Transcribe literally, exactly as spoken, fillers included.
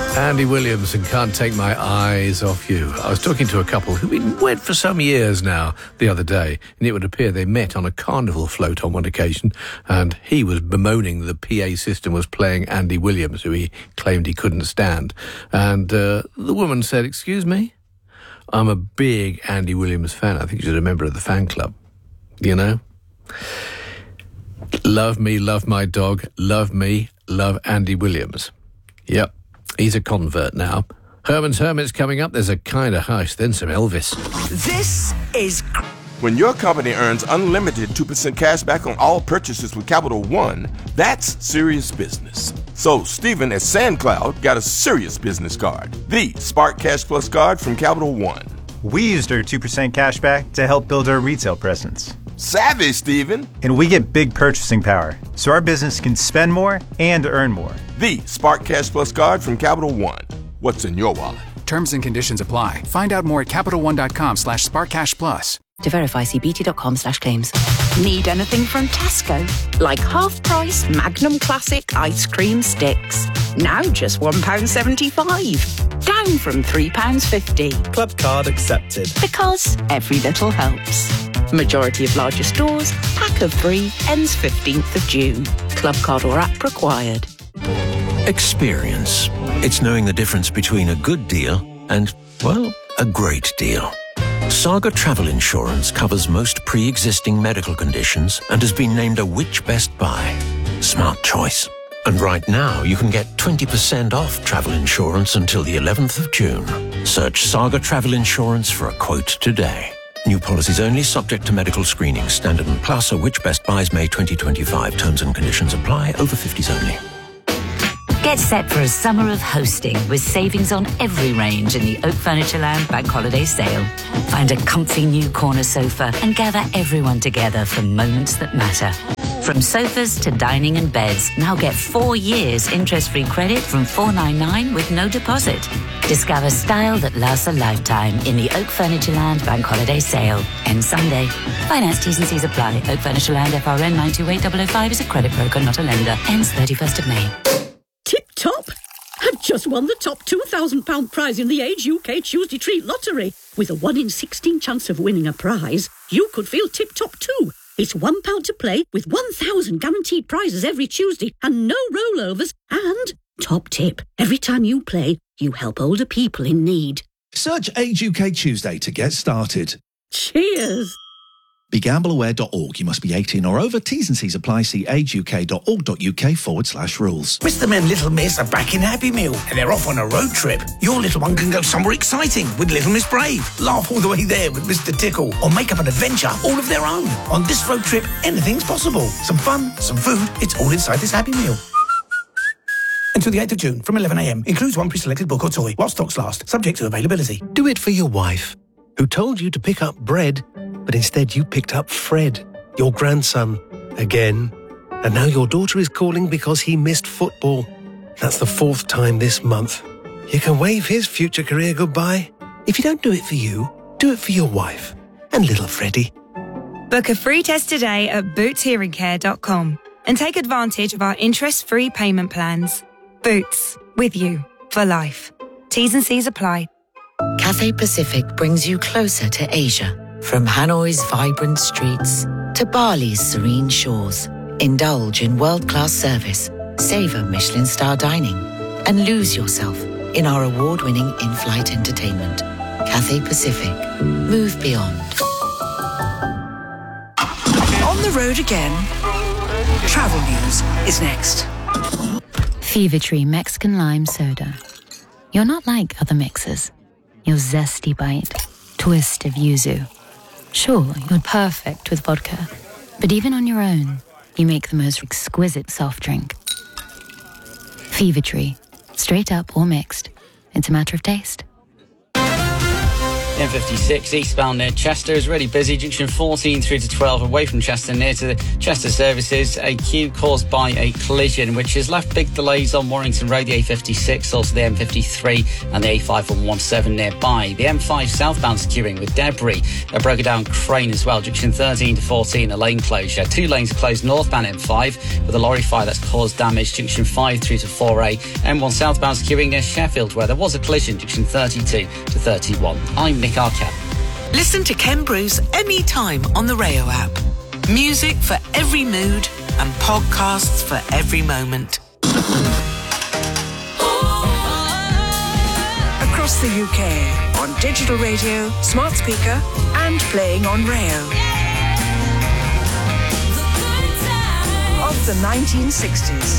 Andy Williams and Can't Take My Eyes Off You. I was talking to a couple who've been wed for some years now the other day, and it would appear they met on a carnival float on one occasion, and he was bemoaning the P A system was playing Andy Williams, who he claimed he couldn't stand. And uh, the woman said, "Excuse me? I'm a big Andy Williams fan. I think she's a member of the fan club." You know? Love me, love my dog. Love me, love Andy Williams. Yep. He's a convert now. Herman's Hermits coming up. There's a kind of hush, then some Elvis. This is... When your company earns unlimited two percent cash back on all purchases with Capital One, that's serious business. So Stephen at SandCloud got a serious business card. The Spark Cash Plus card from Capital One. We used our two percent cash back to help build our retail presence. Savvy, Stephen. And we get big purchasing power, so our business can spend more and earn more. The Spark Cash Plus card from Capital One. What's in your wallet? Terms and conditions apply. Find out more at CapitalOne.com slash SparkCashPlus. To verify, see bt.com slash claims. Need anything from Tesco? Like half-price Magnum Classic ice cream sticks. Now just one pound seventy-five. Down from three pounds fifty. Club card accepted. Because every little helps. Majority of larger stores, pack of three, ends fifteenth of June. Club card or app required. Experience. It's knowing the difference between a good deal and, well, a great deal. Saga Travel Insurance covers most pre-existing medical conditions and has been named a Which Best Buy. Smart choice. And right now, you can get twenty percent off travel insurance until the eleventh of June. Search Saga Travel Insurance for a quote today. New policies only, subject to medical screening. Standard and Plus, or Which Best Buys May twenty twenty-five. Terms and conditions apply. Over fifties only. Get set for a summer of hosting with savings on every range in the Oak Furnitureland Bank Holiday Sale. Find a comfy new corner sofa and gather everyone together for moments that matter. From sofas to dining and beds, now get four years interest-free credit from four ninety-nine with no deposit. Discover style that lasts a lifetime in the Oak Furnitureland Bank Holiday Sale. Ends Sunday. Finance T's and C's apply. Oak Furnitureland F R N nine two eight zero zero five is a credit broker, not a lender. Ends thirty-first of May. Tip top! I've just won the top two thousand pounds prize in the Age U K Tuesday Treat Lottery. With a one in sixteen chance of winning a prize, you could feel tip top too. It's one pound to play with one thousand guaranteed prizes every Tuesday and no rollovers. And, top tip, every time you play, you help older people in need. Search Age U K Tuesday to get started. Cheers! Be gamble aware dot org. You must be eighteen or over. T's and C's apply. See ageuk.org.uk forward slash rules. Mister and Little Miss are back in Happy Meal and they're off on a road trip. Your little one can go somewhere exciting with Little Miss Brave, laugh all the way there with Mister Tickle, or make up an adventure all of their own. On this road trip, anything's possible. Some fun, some food, it's all inside this Happy Meal. Until the eighth of June from eleven a m. Includes one pre-selected book or toy while stocks last, subject to availability. Do it for your wife, who told you to pick up bread, but instead you picked up Fred, your grandson, again. And now your daughter is calling because he missed football. That's the fourth time this month. You can wave his future career goodbye. If you don't do it for you, do it for your wife and little Freddie. Book a free test today at boots hearing care dot com and take advantage of our interest-free payment plans. Boots, with you for life. T's and C's apply. Cathay Pacific brings you closer to Asia. From Hanoi's vibrant streets to Bali's serene shores. Indulge in world-class service, savor Michelin star dining, and lose yourself in our award-winning in-flight entertainment. Cathay Pacific. Move beyond. On the road again. Travel news is next. Fever Tree Mexican Lime Soda. You're not like other mixers. Your zesty bite, twist of yuzu. Sure, you're perfect with vodka, but even on your own, you make the most exquisite soft drink. Fever Tree, straight up or mixed. It's a matter of taste. The M fifty-six eastbound near Chester is really busy. Junction fourteen through to twelve away from Chester near to the Chester services. A queue caused by a collision which has left big delays on Warrington Road, the A fifty-six, also the M fifty-three and the A five one seven nearby. The M five southbound's queuing with debris. A broken down crane as well. Junction thirteen to fourteen, a lane closure. Two lanes are closed northbound M five with a lorry fire that's caused damage. Junction five through to four A. M one southbound's queuing near Sheffield where there was a collision. Junction thirty-two to thirty-one. I'm Nick Arquette. Listen to Ken Bruce anytime on the Rayo app. Music for every mood and podcasts for every moment. Across the U K, on digital radio, smart speaker and playing on Rayo. Of the nineteen sixties.